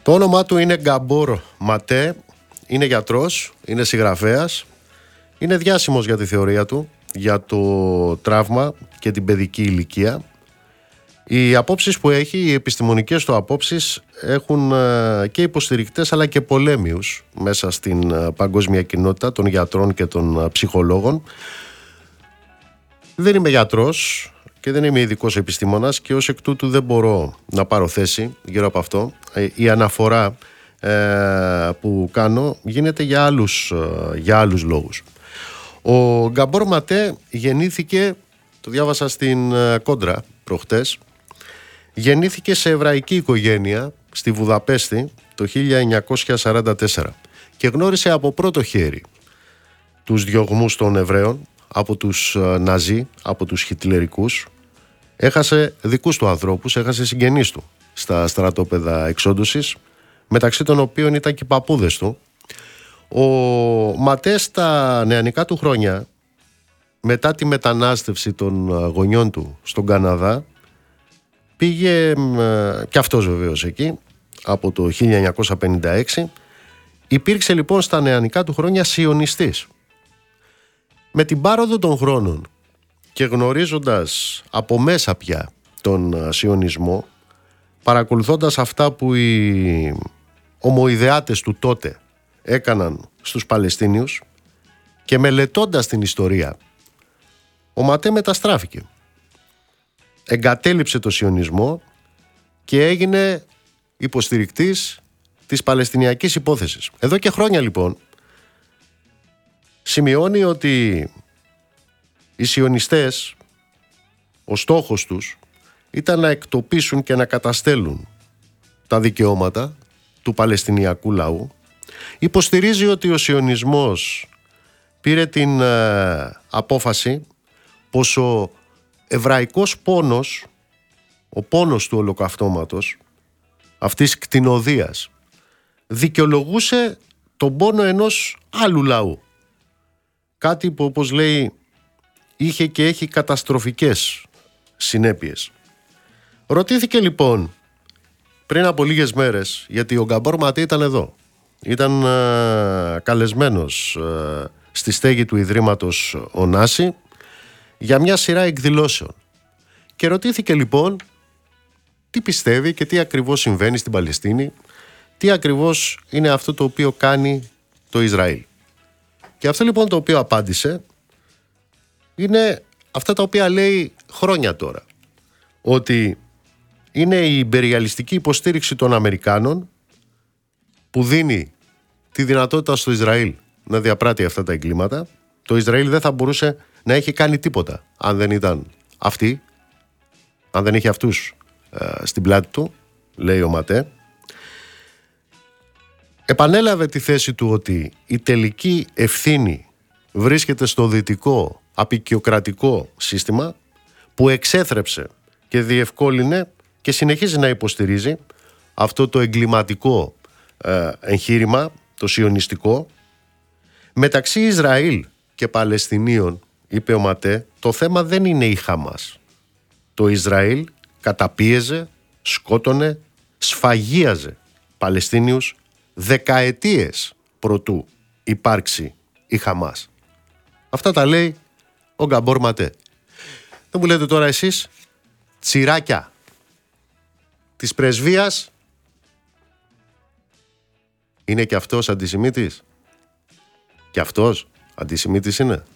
Το όνομά του είναι Γκαμπόρ Ματέ, είναι γιατρός, είναι συγγραφέας, είναι διάσημος για τη θεωρία του, για το τραύμα και την παιδική ηλικία. Οι απόψεις που έχει, οι επιστημονικές του απόψεις έχουν και υποστηρικτές αλλά και πολέμιους μέσα στην παγκόσμια κοινότητα των γιατρών και των ψυχολόγων. Δεν είμαι γιατρός και δεν είμαι ειδικός επιστήμονας και ως εκ τούτου δεν μπορώ να πάρω θέση γύρω από αυτό. Η αναφορά που κάνω γίνεται για άλλους λόγους. Ο Γκαμπόρ Ματέ γεννήθηκε, το διάβασα στην Κόντρα προχτές, γεννήθηκε σε εβραϊκή οικογένεια στη Βουδαπέστη το 1944 και γνώρισε από πρώτο χέρι τους διωγμούς των Εβραίων από τους Ναζί, από τους Χιτλερικούς. Έχασε δικούς του ανθρώπους, έχασε συγγενείς του στα στρατόπεδα εξόντωσης, μεταξύ των οποίων ήταν και οι παππούδες του. Ο Ματέ στα νεανικά του χρόνια, μετά τη μετανάστευση των γονιών του στον Καναδά, πήγε και αυτός βεβαίως εκεί από το 1956. Υπήρξε λοιπόν στα νεανικά του χρόνια σιωνιστής. Με την πάροδο των χρόνων και γνωρίζοντας από μέσα πια τον σιωνισμό, παρακολουθώντας αυτά που οι ομοειδεάτες του τότε έκαναν στους Παλαιστίνιους και μελετώντας την ιστορία, ο Ματέ μεταστράφηκε. Εγκατέλειψε το σιωνισμό και έγινε υποστηρικτής της Παλαιστινιακής υπόθεσης. Εδώ και χρόνια λοιπόν σημειώνει ότι οι σιωνιστές, ο στόχος τους ήταν να εκτοπίσουν και να καταστέλουν τα δικαιώματα του Παλαιστινιακού λαού. Υποστηρίζει ότι ο σιωνισμός πήρε την απόφαση πως ο εβραϊκός πόνος, ο πόνος του ολοκαυτώματος, αυτής κτηνοδίας, δικαιολογούσε τον πόνο ενός άλλου λαού. Κάτι που, όπως λέει, είχε και έχει καταστροφικές συνέπειες. Ρωτήθηκε λοιπόν πριν από λίγες μέρες, γιατί ο Γκαμπόρ Ματέ ήταν εδώ, ήταν καλεσμένος στη στέγη του Ιδρύματος Ωνάση για μια σειρά εκδηλώσεων, και ρωτήθηκε λοιπόν τι πιστεύει και τι ακριβώς συμβαίνει στην Παλαιστίνη, τι ακριβώς είναι αυτό το οποίο κάνει το Ισραήλ. Και αυτό λοιπόν το οποίο απάντησε είναι αυτά τα οποία λέει χρόνια τώρα, ότι είναι η ιμπεριαλιστική υποστήριξη των Αμερικάνων που δίνει τη δυνατότητα στο Ισραήλ να διαπράττει αυτά τα εγκλήματα. Το Ισραήλ δεν θα μπορούσε να έχει κάνει τίποτα αν δεν ήταν αυτοί, αν δεν είχε αυτούς στην πλάτη του, λέει ο Ματέ. Επανέλαβε τη θέση του ότι η τελική ευθύνη βρίσκεται στο δυτικό αποικιοκρατικό σύστημα που εξέθρεψε και διευκόλυνε και συνεχίζει να υποστηρίζει αυτό το εγκληματικό εγχείρημα, το σιωνιστικό. Μεταξύ Ισραήλ και Παλαιστινίων, είπε ο Ματέ, το θέμα δεν είναι η Χαμάς. Το Ισραήλ καταπίεζε, σκότωνε, σφαγίαζε Παλαιστίνιους δεκαετίες προτού υπάρξει η Χαμάς. Αυτά τα λέει ο Γκαμπόρ Ματέ. Δεν μου λέτε τώρα εσείς, τσιράκια της πρεσβείας, είναι και αυτός αντισημίτης? Και αυτός αντισημίτης είναι?